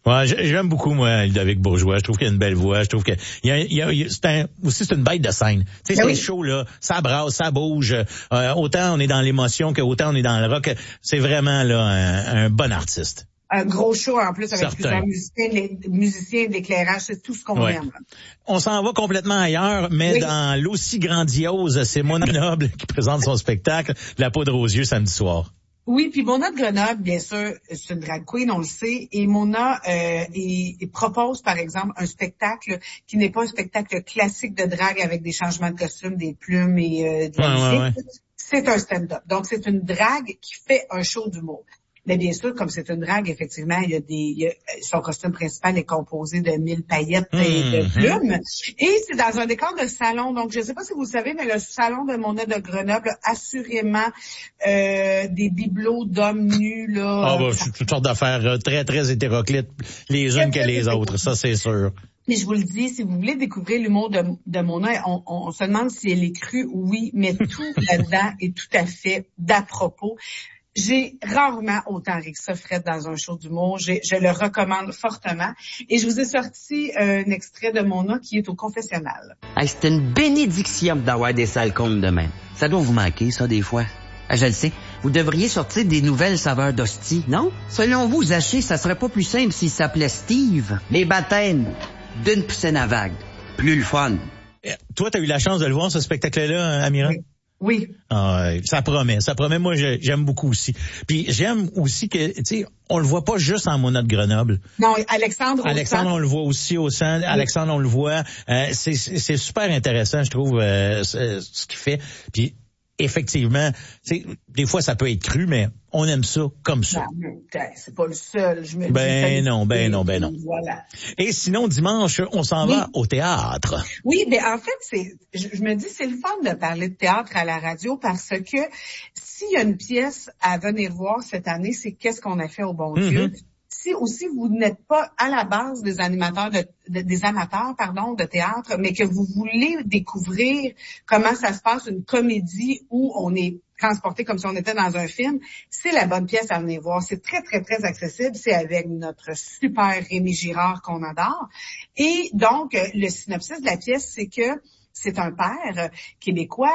Ouais, j'aime beaucoup, moi, Ludovic Bourgeois. Je trouve qu'il a une belle voix. Je trouve que c'est une bête de scène. Tu sais, ces shows, là, ça brasse, ça bouge. Autant on est dans l'émotion que autant on est dans le rock. C'est vraiment, là, un bon artiste. Un gros show, en plus, avec Certain. plusieurs musiciens d'éclairage. C'est tout ce qu'on aime. On s'en va complètement ailleurs, mais dans l'aussi grandiose, c'est Mona Grenoble qui présente son spectacle La poudre aux yeux samedi soir. Oui, puis Mona de Grenoble, bien sûr, c'est une drag queen, on le sait, et Mona propose, par exemple, un spectacle qui n'est pas un spectacle classique de drag avec des changements de costume, des plumes et de la musique. C'est un stand-up. Donc, c'est une drag qui fait un show d'humour. Mais bien sûr, comme c'est une drague, effectivement, son costume principal est composé de 1000 paillettes et de plumes. Et c'est dans un décor de salon. Donc, je ne sais pas si vous le savez, mais le salon de Mona de Grenoble a assurément des bibelots d'hommes nus, là. Toutes sortes d'affaires très, très hétéroclites, les unes que les autres, ça, c'est sûr. Mais je vous le dis, si vous voulez découvrir l'humour de Mona, on se demande si elle est crue, oui, mais tout là-dedans est tout à fait d'à propos. J'ai rarement autant ri que ça, Fred, dans un show d'humour. Je le recommande fortement. Et je vous ai sorti un extrait de Mona qui est au confessionnal. Hey, c'est une bénédiction d'avoir des sales comptes demain. Ça doit vous manquer, ça, des fois. Je le sais. Vous devriez sortir des nouvelles saveurs d'hostie, non? Selon vous, Zaché, ça serait pas plus simple s'il s'appelait Steve? Les baptêmes d'une piscine à vagues. Plus le fun. Toi, t'as eu la chance de le voir, ce spectacle-là, Amira? Oui. Ça promet. Moi, j'aime beaucoup aussi. Puis j'aime aussi que, tu sais, on le voit pas juste en Mona de Grenoble. Non, Alexandre, on le voit aussi au centre. Oui. Alexandre, on le voit. C'est super intéressant, je trouve, ce qu'il fait. Puis effectivement, des fois, ça peut être cru, mais on aime ça comme ça. C'est pas le seul. Je me dis, non. Voilà. Et sinon, dimanche, on s'en va au théâtre. Oui, mais en fait, je me dis, c'est le fun de parler de théâtre à la radio parce que s'il y a une pièce à venir voir cette année, c'est Qu'est-ce qu'on a fait au bon Dieu. Si aussi vous n'êtes pas à la base des amateurs de théâtre, mais que vous voulez découvrir comment ça se passe une comédie où on est transporté comme si on était dans un film, c'est la bonne pièce à venir voir. C'est très, très, très accessible. C'est avec notre super Rémi Girard qu'on adore. Et donc, le synopsis de la pièce, c'est que c'est un père québécois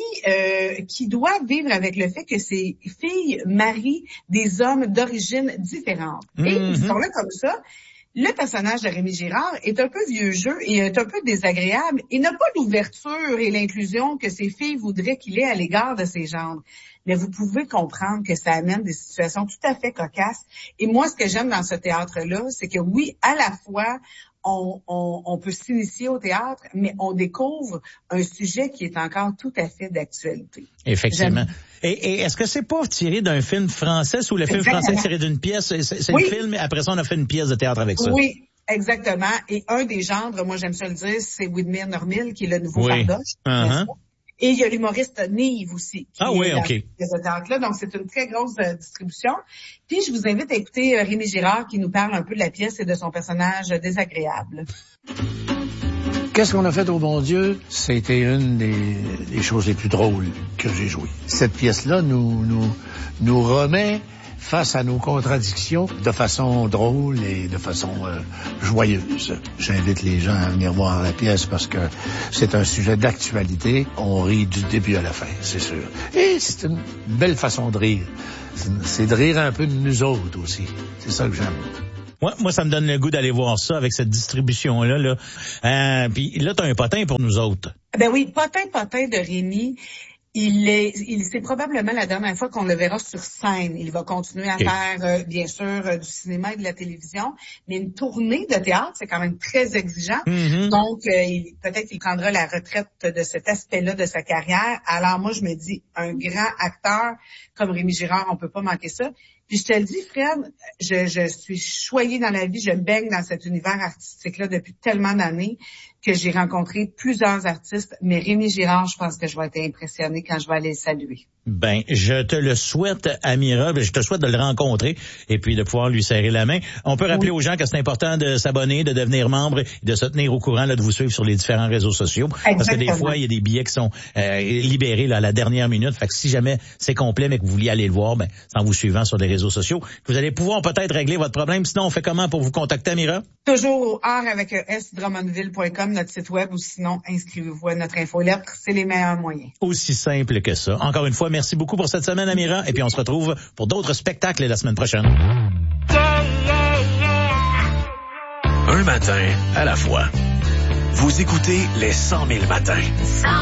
qui doit vivre avec le fait que ses filles marient des hommes d'origine différente. Et ils sont là comme ça. Le personnage de Rémi Girard est un peu vieux jeu et est un peu désagréable et n'a pas l'ouverture et l'inclusion que ses filles voudraient qu'il ait à l'égard de ses gendres. Mais vous pouvez comprendre que ça amène des situations tout à fait cocasses. Et moi, ce que j'aime dans ce théâtre-là, c'est que oui, à la fois, on peut s'initier au théâtre, mais on découvre un sujet qui est encore tout à fait d'actualité. Effectivement. Et est-ce que c'est pas tiré d'un film français ou le film français est tiré d'une pièce? C'est le film, et après ça, on a fait une pièce de théâtre avec ça. Oui, exactement. Et un des genres, moi j'aime ça le dire, c'est Widmer Normil, qui est le nouveau Fardoche. Et il y a l'humoriste Nive aussi. Qui est ce théâtre-là. Donc, c'est une très grosse distribution. Puis, je vous invite à écouter Rémi Girard qui nous parle un peu de la pièce et de son personnage désagréable. Qu'est-ce qu'on a fait au bon Dieu? C'était une des choses les plus drôles que j'ai jouées. Cette pièce-là nous remet face à nos contradictions de façon drôle et de façon joyeuse. J'invite les gens à venir voir la pièce parce que c'est un sujet d'actualité. On rit du début à la fin, c'est sûr. Et c'est une belle façon de rire. C'est de rire un peu de nous autres aussi. C'est ça que j'aime. Moi, ça me donne le goût d'aller voir ça avec cette distribution-là. Puis là, t'as un potin pour nous autres. Ben oui, potin de Rémi. C'est probablement la dernière fois qu'on le verra sur scène. Il va continuer à faire, bien sûr, du cinéma et de la télévision, mais une tournée de théâtre, c'est quand même très exigeant. Donc, peut-être qu'il prendra la retraite de cet aspect-là de sa carrière. Alors, moi, je me dis, un grand acteur comme Rémi Girard, on peut pas manquer ça. Puis je te le dis, Fred, je suis choyée dans la vie, je baigne dans cet univers artistique-là depuis tellement d'années que j'ai rencontré plusieurs artistes, mais Rémi Girard, je pense que je vais être impressionnée quand je vais aller le saluer. Ben, je te le souhaite, Amira. Je te souhaite de le rencontrer et puis de pouvoir lui serrer la main. On peut rappeler aux gens que c'est important de s'abonner, de devenir membre et de se tenir au courant là, de vous suivre sur les différents réseaux sociaux. Exactement. Parce que des fois, il y a des billets qui sont libérés là, à la dernière minute. Fait que si jamais c'est complet mais que vous vouliez aller le voir, ben, c'est en vous suivant sur les réseaux sociaux, vous allez pouvoir peut-être régler votre problème. Sinon, on fait comment pour vous contacter, Amira? Toujours au art avec s-drummondville.com, notre site web, ou sinon, inscrivez-vous à notre infolettre. C'est les meilleurs moyens. Aussi simple que ça. Encore une fois, merci beaucoup pour cette semaine, Amira. Et puis, on se retrouve pour d'autres spectacles la semaine prochaine. Un matin à la fois. Vous écoutez les 100 000 matins.